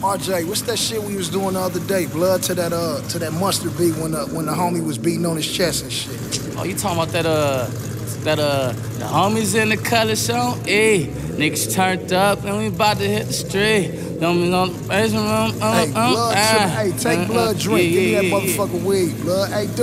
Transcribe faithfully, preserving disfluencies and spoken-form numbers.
R J, what's that shit we was doing the other day? Blood to that uh to that mustard beat when the when the homie was beating on his chest and shit. Oh, you talking about that uh that uh the homies in the color show? Ayy, niggas turned up and we about to hit the street. Don't be on the basement room. Uh, Hey, uh, blood, uh, hey, take uh, blood uh, drink. yeah, Give me that yeah, yeah. motherfucking weed, blood. Hey,